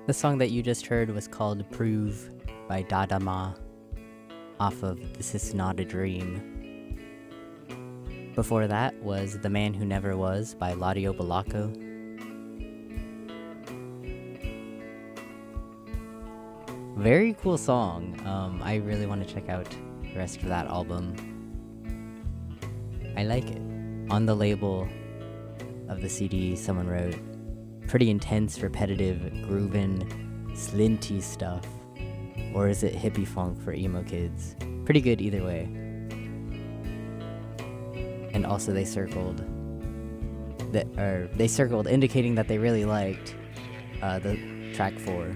The song that you just heard was called Prove by Dadama off of This Is Not a Dream. Before that was The Man Who Never Was by Ladio Balaco. Very cool song. I really want to check out the rest of that album. I like it. On the label of the CD, someone wrote, pretty intense, repetitive, groovin', slinty stuff. Or is it hippie funk for emo kids? Pretty good either way. And also they circled indicating that they really liked the track 4.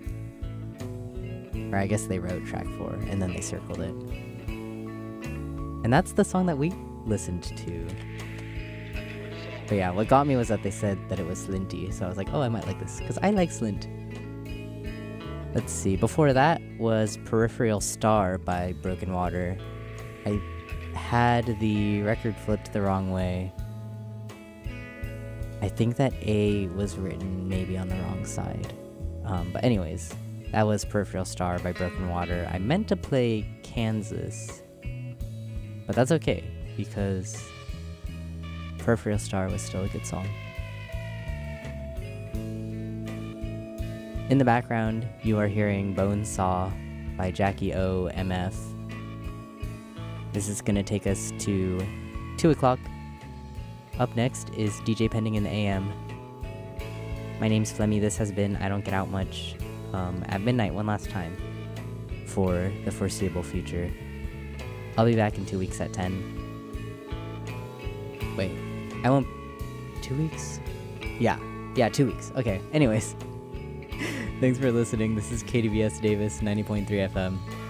Or I guess they wrote track 4 and then they circled it. And that's the song that we listened to. But yeah, what got me was that they said that it was slinty, so I was like, oh, I might like this, because I like slint. Let's see, before that was Peripheral Star by Broken Water. I had the record flipped the wrong way. I think that A was written maybe on the wrong side. But anyways, that was Peripheral Star by Broken Water. I meant to play Kansas, but that's okay, because Peripheral Star was still a good song. In the background, you are hearing Bonesaw by Jackie O MF. This is going to take us to 2 o'clock. Up next is DJ Pending in the AM. My name's Flemmy. This has been I Don't Get Out Much at midnight one last time for the foreseeable future. I'll be back in 2 weeks at 10. Wait, I won't... 2 weeks? Yeah, 2 weeks. Okay, anyways. Thanks for listening. This is KDVS Davis, 90.3 FM.